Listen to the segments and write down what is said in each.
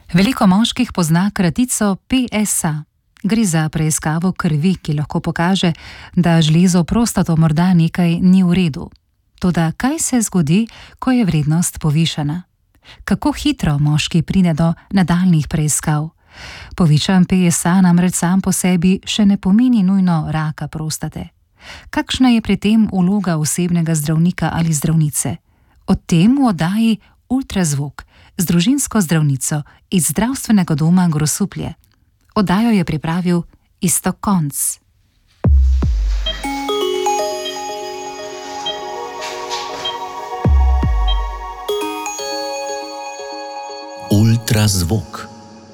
Veliko moških pozna kratico PSA. Gre za preiskavo krvi, ki lahko pokaže, da žlezo prostato morda nekaj ni v redu. Toda kaj se zgodi, ko je vrednost povišana? Kako hitro moški pride do nadaljnjih preiskav? Povišan PSA namreč sam po sebi še ne pomeni nujno raka prostate. Kakšna je pri tem vloga osebnega zdravnika ali zdravnice? O tem v oddaji Ultrazvok z družinsko zdravnico iz zdravstvenega doma Grosuplje. Oddajo je pripravil Iztok Konc. Ultrazvok.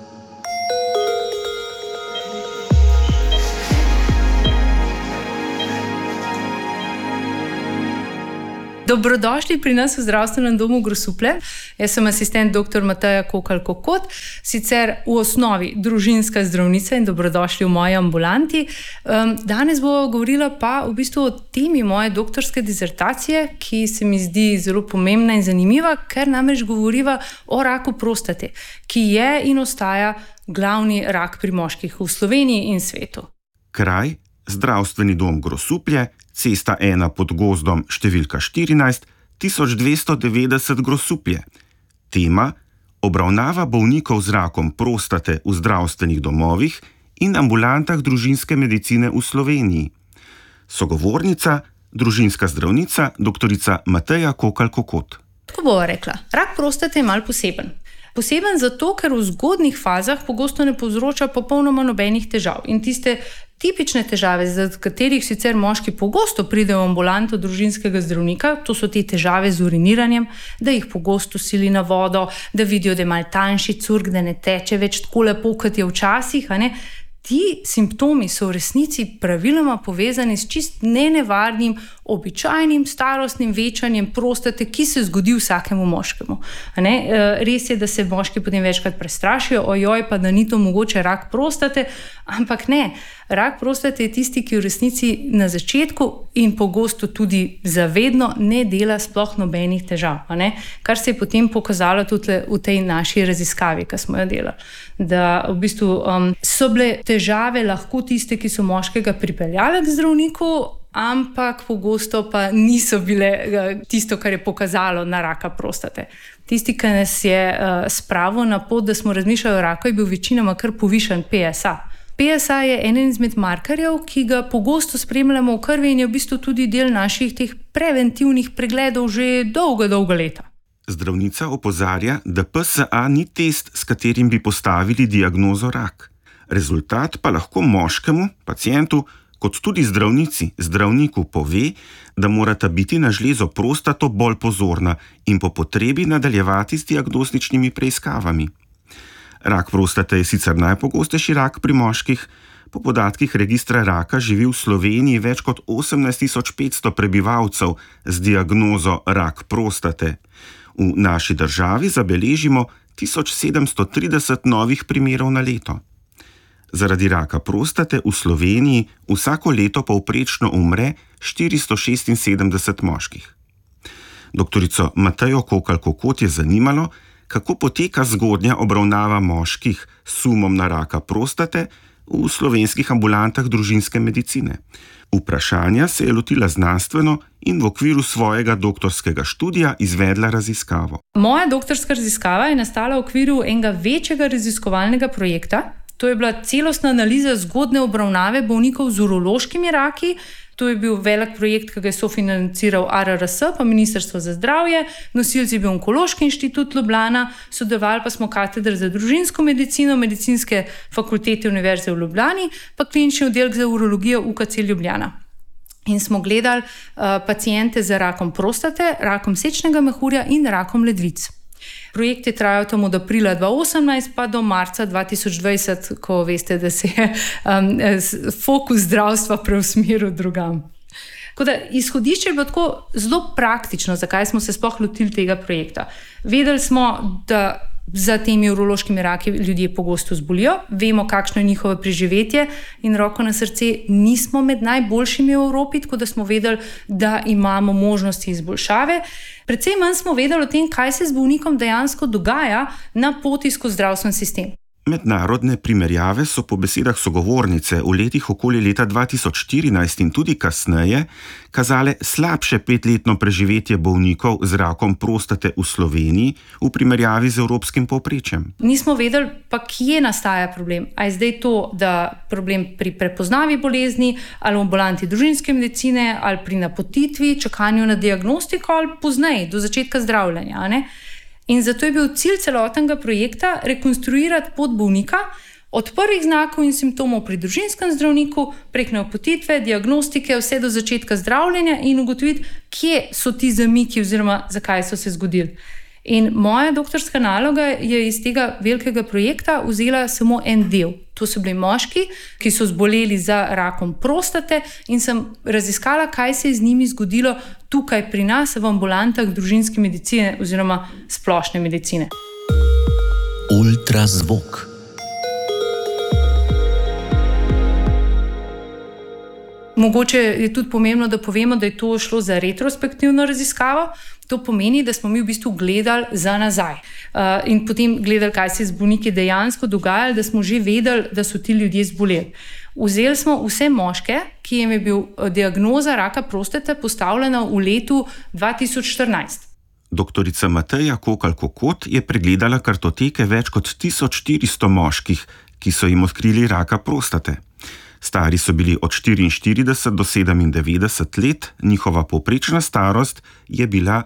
Dobrodošli pri nas v zdravstvenem domu Grosuplje. Jaz sem asistent dr. Mateja Kokalj-Kokot, sicer v osnovi družinska zdravnica in dobrodošli v moji ambulanti. Danes bomo govorila pa v bistvu o temi moje doktorske dizertacije, ki se mi zdi zelo pomembna in zanimiva, ker namreč govoriva o raku prostate, ki je in ostaja glavni rak pri moških v Sloveniji in svetu. Kraj: Zdravstveni dom Grosuplje, cesta 1 pod gozdom, številka 14, 1290 Grosuplje. Tema: obravnava bolnikov z rakom prostate v zdravstvenih domovih in ambulantah družinske medicine v Sloveniji. Sogovornica: družinska zdravnica dr. Mateja Kokalj-Kokot. Tako bova rekla, rak prostate je malo poseben. Poseben zato, ker v zgodnjih fazah pogosto ne povzroča popolnoma nobenih težav. In tiste tipične težave, zaradi katerih sicer moški pogosto pridejo v ambulanto družinskega zdravnika, to so te težave z uriniranjem, da jih pogosto sili na vodo, da vidijo, da je malo tanjši curk, da ne teče več tako lepo, kot je včasih, Ti simptomi so v resnici praviloma povezani s čist nenevarnim, običajnim starostnim večanjem prostate, ki se zgodi vsakemu moškemu. Res je, da se moški potem večkrat prestrašijo, ojoj, pa da ni to mogoče rak prostate, ampak ne. Rak prostate je tisti, ki v resnici na začetku in pogosto tudi zavedno ne dela sploh nobenih težav. Kar se je potem pokazalo tudi v tej naši raziskavi, ki smo jo delali. Da v bistvu so bile težave lahko tiste, ki so moškega pripeljale k zdravniku, ampak pogosto pa niso bile tisto, kar je pokazalo na raka prostate. Tisti, ki nas je spravil na pot, da smo razmišljali o raku, je bil večinoma kar povišan PSA. PSA je eden izmed markerjev, ki ga pogosto spremljamo v krvi in je v bistvu tudi del naših teh preventivnih pregledov že dolga leta. Zdravnica opozarja, da PSA ni test, s katerim bi postavili diagnozo rak. Rezultat pa lahko moškemu, pacientu, kot tudi zdravniku pove, da morata biti na žlezo prostato bolj pozorna in po potrebi nadaljevati s diagnostičnimi preiskavami. Rak prostate je sicer najpogostejši rak pri moških. Po podatkih registra raka živi v Sloveniji več kot 18.500 prebivalcev z diagnozo rak prostate. V naši državi zabeležimo 1730 novih primerov na leto. Zaradi raka prostate v Sloveniji vsako leto povprečno umre 476 moških. Doktorico Matejo Kokalj-Kokot je zanimalo, kako poteka zgodnja obravnava moških s sumom na raka prostate v slovenskih ambulantah družinske medicine. Vprašanja se je lotila znanstveno in v okviru svojega doktorskega študija izvedla raziskavo. Moja doktorska raziskava je nastala v okviru enega večjega raziskovalnega projekta. To je bila celostna analiza zgodnje obravnave bolnikov z urološkimi raki. To je bil velik projekt, ki ga je sofinanciral ARRS, pa Ministrstvo za zdravje, nosilci je bil Onkološki inštitut Ljubljana, sodelovali pa smo katedra za družinsko medicino, Medicinske fakultete Univerze v Ljubljani, pa klinični oddelek za urologijo UKC Ljubljana. In smo gledali paciente z rakom prostate, rakom sečnega mehurja in rakom ledvic. Projekt je trajal tam od aprila 2018 pa do marca 2020, ko veste, da se je fokus zdravstva preusmeril drugam. Tako da izhodišče je bilo tako zelo praktično, zakaj smo se sploh lotili tega projekta. Vedeli smo, da za temi urološkimi raki ljudje pogosto zbolijo, vemo, kakšno je njihovo preživetje in roko na srce nismo med najboljšimi v Evropi, tako da smo vedeli, da imamo možnosti izboljšave. Predvsem manj smo vedeli o tem, kaj se z bolnikom dejansko dogaja na poti skozi zdravstveni sistem. Mednarodne primerjave so po besedah sogovornice v letih okoli leta 2014 in tudi kasneje kazale slabše 5-letno preživetje bolnikov z rakom prostate v Sloveniji v primerjavi z evropskim povprečjem. Nismo vedeli pa, kje nastaja problem. A je zdaj to, da problem pri prepoznavi bolezni ali v ambulanti družinske medicine ali pri napotitvi, čakanju na diagnostiko ali pozneje, do začetka zdravljenja, ne? In zato je bil cilj celotnega projekta rekonstruirati pot bolnika od prvih znakov in simptomov pri družinskem zdravniku, prek napotitve, diagnostike, vse do začetka zdravljenja in ugotoviti, kje so ti zamiki oziroma zakaj so se zgodili. In moja doktorska naloga je iz tega velikega projekta vzela samo en del. To so bili moški, ki so zboleli za rakom prostate in sem raziskala, kaj se je z njimi zgodilo tukaj pri nas v ambulantah družinske medicine oziroma splošne medicine. Ultrazvok. Mogoče je tudi pomembno, da povemo, da je to šlo za retrospektivno raziskavo. To pomeni, da smo mi v bistvu gledali za nazaj in potem gledali, kaj se z bolniki dejansko dogajalo, da smo že vedeli, da so ti ljudje zboleli. Vzeli smo vse moške, ki jim je bil diagnoza raka prostate postavljena v letu 2014. Doktorica Mateja Kokalj-Kokot je pregledala kartoteke več kot 1400 moških, ki so jim odkrili raka prostate. Stari so bili od 44 do 97 let, njihova povprečna starost je bila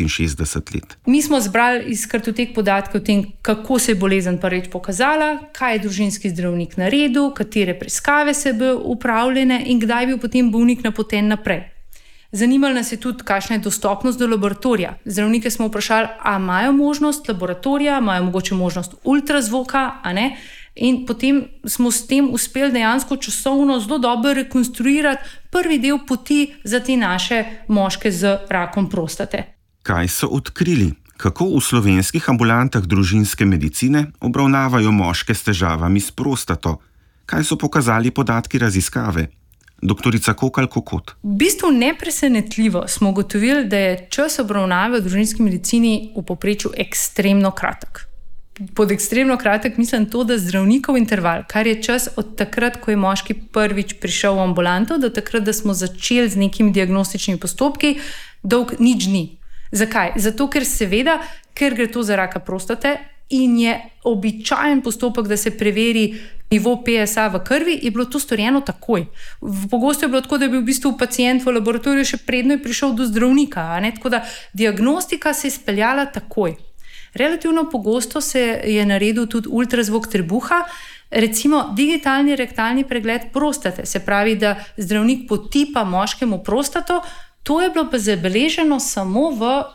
69 let. Mi smo zbrali iz kartotek podatke o tem, kako se je bolezen prvič pokazala, kaj je družinski zdravnik naredil, katere preiskave se bi upravljene in kdaj je bil potem bolnik napoten naprej. Zanimalo nas je tudi, kakšna je dostopnost do laboratorija. Zdravnike smo vprašali, a imajo možnost laboratorija, imajo mogoče možnost ultrazvoka, a ne? In potem smo s tem uspeli dejansko časovno zelo dobro rekonstruirati prvi del poti za te naše moške z rakom prostate. Kaj so odkrili? Kako v slovenskih ambulantah družinske medicine obravnavajo moške s težavami s prostato? Kaj so pokazali podatki raziskave? Doktorica Kokalj-Kokot. V bistvu nepresenetljivo smo ugotovili, da je čas obravnave v družinski medicini v povprečju ekstremno kratek. Pod ekstremno kratek mislim to, da zdravnikov interval, kar je čas od takrat, ko je moški prvič prišel v ambulanto, do takrat, da smo začeli z nekimi diagnostičnimi postopki, dolg nič ni. Zakaj? Zato, ker gre to za raka prostate in je običajen postopek, da se preveri nivo PSA v krvi, je bilo to storjeno takoj. Pogosto je bilo tako, da je bil v bistvu pacient v laboratoriju še predno je prišel do zdravnika, a ne? Tako da diagnostika se je speljala takoj. Relativno pogosto se je naredil tudi ultrazvok trebuha, recimo digitalni rektalni pregled prostate, se pravi, da zdravnik potipa moškemu prostato, to je bilo pa zabeleženo samo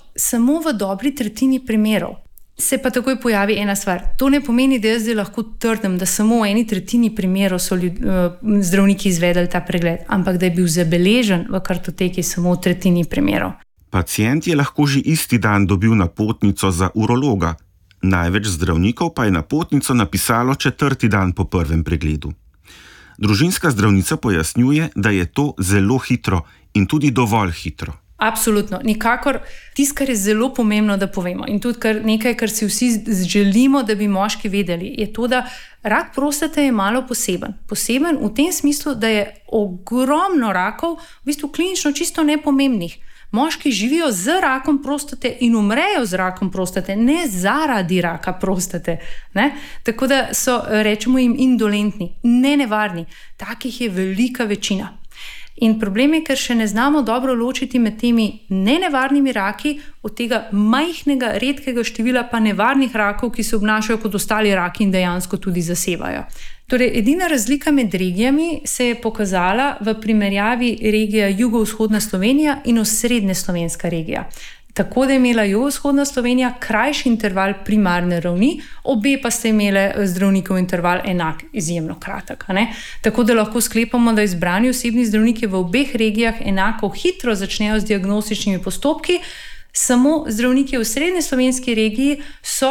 v dobri tretjini primerov. Se pa takoj pojavi ena stvar. To ne pomeni, da jaz zdaj lahko trdim, da samo v eni tretjini primerov so zdravniki izvedeli ta pregled, ampak da je bil zabeležen v kartoteki samo v tretjini primerov. Pacient je lahko že isti dan dobil napotnico za urologa. Največ zdravnikov pa je napotnico napisalo 4. dan po prvem pregledu. Družinska zdravnica pojasnjuje, da je to zelo hitro in tudi dovolj hitro. Absolutno, nikakor. Tisto, kar je zelo pomembno, da povemo in tudi nekaj, kar si vsi želimo, da bi moški vedeli, je to, da rak prostate je malo poseben. Poseben v tem smislu, da je ogromno rakov v bistvu klinično čisto nepomembnih. Moški živijo z rakom prostate in umrejo z rakom prostate, ne zaradi raka prostate. Ne? Tako da so, rečemo jim, indolentni, nenevarni. Takih je velika večina. In problem je, ker še ne znamo dobro ločiti med temi nenevarnimi raki od tega majhnega, redkega števila pa nevarnih rakov, ki se obnašajo kot ostali raki in dejansko tudi zasevajo. Torej, edina razlika med regijami se je pokazala v primerjavi regija jugovzhodna Slovenija in osrednje slovenska regija. Tako da je imela jugovzhodna Slovenija krajši interval primarne ravni, obe pa ste imele zdravnikov interval enak, izjemno kratek. Ne? Tako da lahko sklepamo, da izbrani osebni zdravniki v obeh regijah enako hitro začnejo z diagnostičnimi postopki, samo zdravniki v srednje slovenski regiji so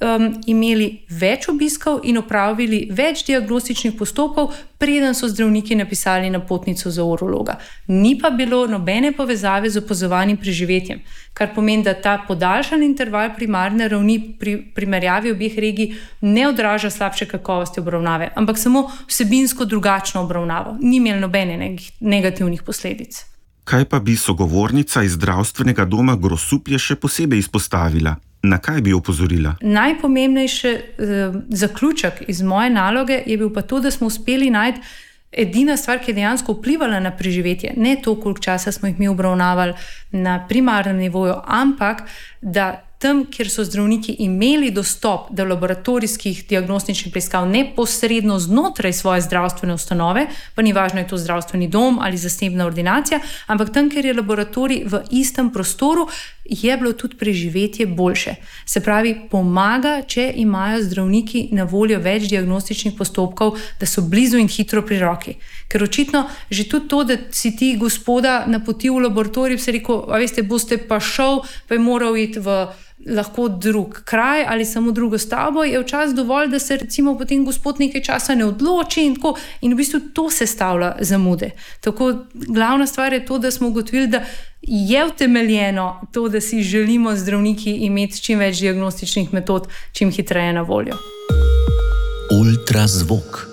imeli več obiskov in opravili več diagnostičnih postopkov, preden so zdravniki napisali napotnico za urologa. Ni pa bilo nobene povezave z opazovanim preživetjem, kar pomeni, da ta podaljšan interval primarne ravni pri primerjavi obeh regij ne odraža slabše kakovosti obravnave, ampak samo vsebinsko drugačno obravnavo. Ni imel nobene negativnih posledic. Kaj pa bi sogovornica iz zdravstvenega doma Grosuplje še posebej izpostavila? Na kaj bi opozorila? Najpomembnejši zaključek iz moje naloge je bil pa to, da smo uspeli najti edina stvar, ki je dejansko vplivala na preživetje. Ne to, koliko časa smo jih mi obravnavali na primarnem nivoju, ampak da tam, kjer so zdravniki imeli dostop do laboratorijskih diagnostičnih preiskav neposredno znotraj svoje zdravstvene ustanove, pa ni važno, je to zdravstveni dom ali zasebna ordinacija, ampak tam, kjer je laboratorij v istem prostoru, je bilo tudi preživetje boljše. Se pravi, pomaga, če imajo zdravniki na voljo več diagnostičnih postopkov, da so blizu in hitro pri roki. Ker očitno že tudi to, da si ti gospoda napotil v laboratorij, se rekel, a veste, boste pa šel, pa je moral iti v lahko drug kraj ali samo drugo stavbo, je včasih dovolj, da se recimo potem gospod nekaj časa ne odloči in v bistvu to sestavlja zamude. Tako glavna stvar je to, da smo ugotovili, da je utemeljeno to, da si želimo zdravniki imeti čim več diagnostičnih metod čim hitreje na voljo. Ultrazvok.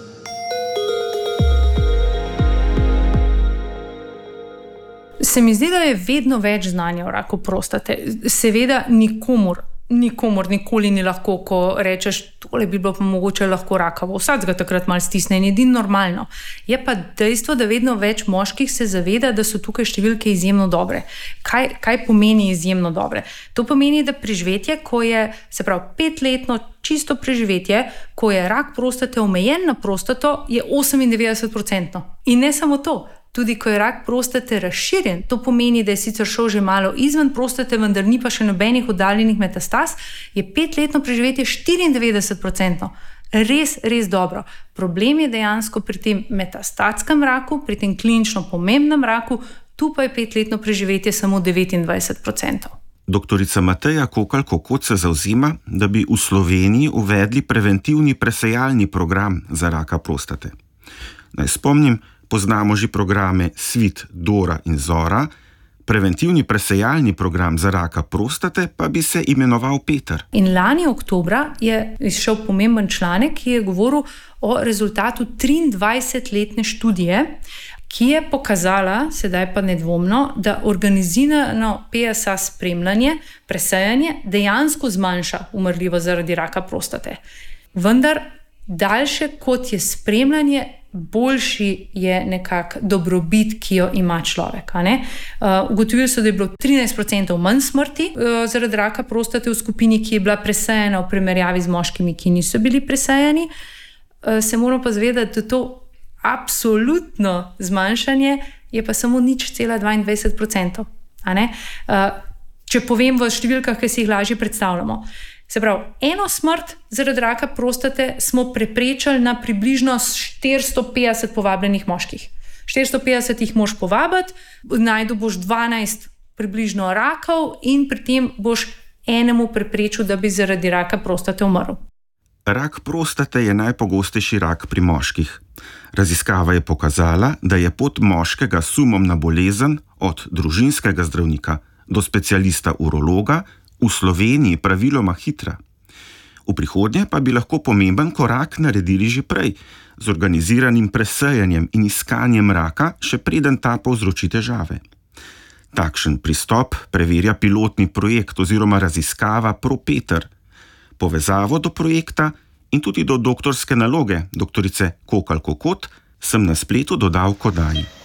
Se mi zdi, da je vedno več znanja o raku prostate. Seveda nikomur nikoli ni lahko, ko rečeš, tole bi bilo pa mogoče lahko rakavo. Vsak ga takrat malo stisne in je normalno. Je pa dejstvo, da vedno več moških se zaveda, da so tukaj številke izjemno dobre. Kaj pomeni izjemno dobre? To pomeni, da preživetje, ko je, se pravi, 5-letno čisto preživetje, ko je rak prostate omejen na prostato, je 98%. In ne samo to. Tudi ko je rak prostate razširjen, to pomeni, da je sicer šel že malo izven prostate, vendar ni pa še nobenih oddaljenih metastaz, je 5-letno preživetje 94%. Res dobro. Problem je dejansko pri tem metastatskem raku, pri tem klinično pomembnem raku, tu pa je 5-letno preživetje samo 29%. Doktorica Mateja Kokalj-Kokot se zavzema, da bi v Sloveniji uvedli preventivni presejalni program za raka prostate. Naj spomnim, poznamo že programe Svit, Dora in Zora, preventivni presejalni program za raka prostate pa bi se imenoval Peter. In lani oktobra je izšel pomemben članek, ki je govoril o rezultatu 23-letne študije, ki je pokazala, sedaj pa nedvomno, da organizirano PSA spremljanje, presejanje dejansko zmanjša umrljivost zaradi raka prostate. Vendar daljše kot je spremljanje, boljši je nekak dobrobit, ki jo ima človek. Ugotovili so, da je bilo 13% manj smrti zaradi raka prostate v skupini, ki je bila presejena v primerjavi z moškimi, ki niso bili presejeni. Se moramo pa zavedati, da to absolutno zmanjšanje je pa samo 0,22%. Če povem v številkah, ki si jih lažje predstavljamo. Se pravi, eno smrt zaradi raka prostate smo preprečili na približno 450 povabljenih moških. 450 jih moš povabiti, najdu boš 12 približno rakov in pri tem boš enemu preprečil, da bi zaradi raka prostate umrl. Rak prostate je najpogostejši rak pri moških. Raziskava je pokazala, da je pot moškega s sumom na bolezen od družinskega zdravnika do specialista urologa v Sloveniji praviloma hitra. V prihodnje pa bi lahko pomemben korak naredili že prej, z organiziranim presejanjem in iskanjem raka, še preden ta povzroči težave. Takšen pristop preverja pilotni projekt oziroma raziskava ProPeter. Povezavo do projekta in tudi do doktorske naloge doktorice Kokalj-Kokot sem na spletu dodal Kodaj.